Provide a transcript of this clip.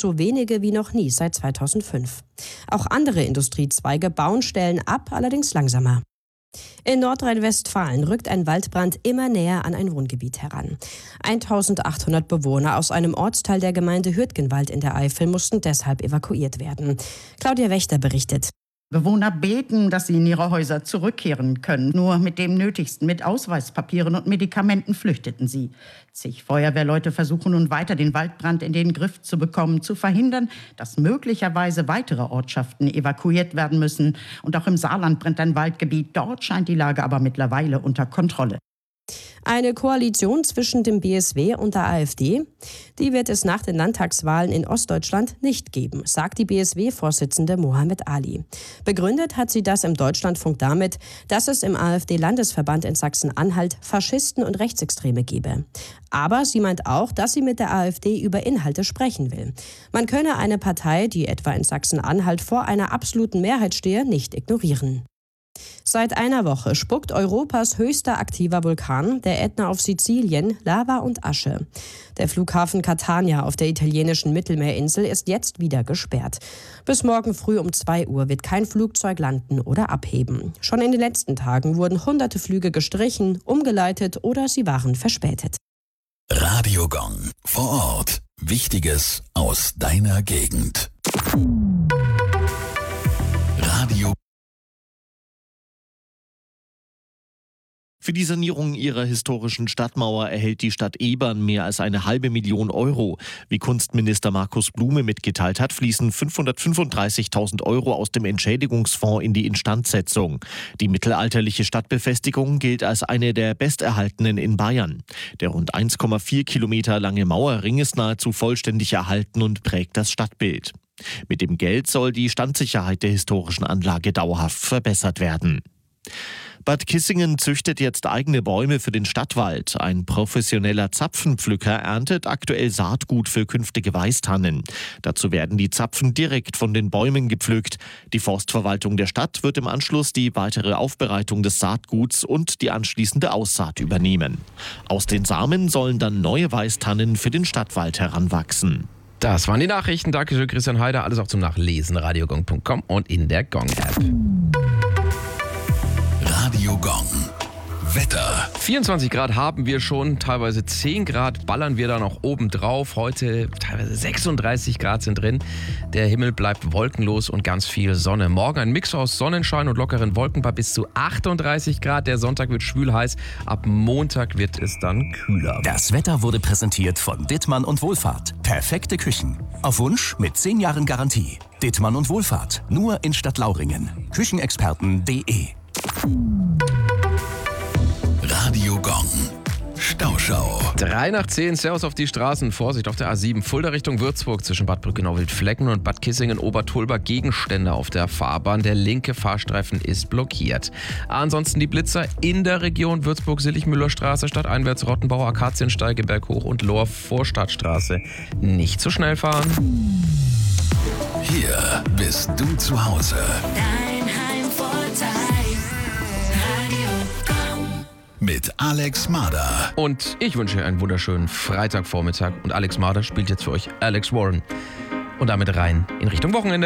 so wenige wie noch nie seit 2005. Auch andere Industriezweige bauen Stellen ab, allerdings langsamer. In Nordrhein-Westfalen rückt ein Waldbrand immer näher an ein Wohngebiet heran. 1800 Bewohner aus einem Ortsteil der Gemeinde Hürtgenwald in der Eifel mussten deshalb evakuiert werden. Claudia Wächter berichtet. Bewohner beten, dass sie in ihre Häuser zurückkehren können. Nur mit dem Nötigsten, mit Ausweispapieren und Medikamenten flüchteten sie. Zig Feuerwehrleute versuchen nun weiter, den Waldbrand in den Griff zu bekommen, zu verhindern, dass möglicherweise weitere Ortschaften evakuiert werden müssen. Und auch im Saarland brennt ein Waldgebiet. Dort scheint die Lage aber mittlerweile unter Kontrolle. Eine Koalition zwischen dem BSW und der AfD, die wird es nach den Landtagswahlen in Ostdeutschland nicht geben, sagt die BSW-Vorsitzende Mohammed Ali. Begründet hat sie das im Deutschlandfunk damit, dass es im AfD-Landesverband in Sachsen-Anhalt Faschisten und Rechtsextreme gebe. Aber sie meint auch, dass sie mit der AfD über Inhalte sprechen will. Man könne eine Partei, die etwa in Sachsen-Anhalt vor einer absoluten Mehrheit stehe, nicht ignorieren. Seit einer Woche spuckt Europas höchster aktiver Vulkan, der Ätna auf Sizilien, Lava und Asche. Der Flughafen Catania auf der italienischen Mittelmeerinsel ist jetzt wieder gesperrt. Bis morgen früh um 2 Uhr wird kein Flugzeug landen oder abheben. Schon in den letzten Tagen wurden hunderte Flüge gestrichen, umgeleitet oder sie waren verspätet. Radio Gong. Vor Ort. Wichtiges aus deiner Gegend. Radio. Für die Sanierung ihrer historischen Stadtmauer erhält die Stadt Ebern mehr als 500.000 Euro. Wie Kunstminister Markus Blume mitgeteilt hat, fließen 535.000 Euro aus dem Entschädigungsfonds in die Instandsetzung. Die mittelalterliche Stadtbefestigung gilt als eine der besterhaltenen in Bayern. Der rund 1,4 Kilometer lange Mauerring ist nahezu vollständig erhalten und prägt das Stadtbild. Mit dem Geld soll die Standsicherheit der historischen Anlage dauerhaft verbessert werden. Bad Kissingen züchtet jetzt eigene Bäume für den Stadtwald. Ein professioneller Zapfenpflücker erntet aktuell Saatgut für künftige Weißtannen. Dazu werden die Zapfen direkt von den Bäumen gepflückt. Die Forstverwaltung der Stadt wird im Anschluss die weitere Aufbereitung des Saatguts und die anschließende Aussaat übernehmen. Aus den Samen sollen dann neue Weißtannen für den Stadtwald heranwachsen. Das waren die Nachrichten. Dankeschön, Christian Heider. Alles auch zum Nachlesen. radiogong.com und in der Gong-App. Radio Gong. Wetter. 24 Grad haben wir schon, teilweise 10 Grad ballern wir da noch oben drauf. Heute teilweise 36 Grad sind drin. Der Himmel bleibt wolkenlos und ganz viel Sonne. Morgen ein Mix aus Sonnenschein und lockeren Wolken bei bis zu 38 Grad. Der Sonntag wird schwül heiß. Ab Montag wird es dann kühler. Das Wetter wurde präsentiert von Dittmann und Wohlfahrt. Perfekte Küchen. Auf Wunsch mit 10 Jahren Garantie. Dittmann und Wohlfahrt. Nur in Stadtlauringen. Küchenexperten.de. Radio Gong. Stauschau. 3 nach 10, Servus auf die Straßen. Vorsicht auf der A7 Fulda Richtung Würzburg zwischen Bad Brückenau-Wildflecken und Bad Kissingen-Obertulba Gegenstände auf der Fahrbahn. Der linke Fahrstreifen ist blockiert. Ansonsten die Blitzer in der Region Würzburg-Sillig-Müller-Straße, stadteinwärts Rottenbauer, Akaziensteige, Berghoch und Lohr Vorstadtstraße. Nicht zu schnell fahren. Hier bist du zu Hause. Dein Heimvorteil. Mit Alex Marder. Und ich wünsche dir einen wunderschönen Freitagvormittag. Und Alex Marder spielt jetzt für euch Alex Warren. Und damit rein in Richtung Wochenende.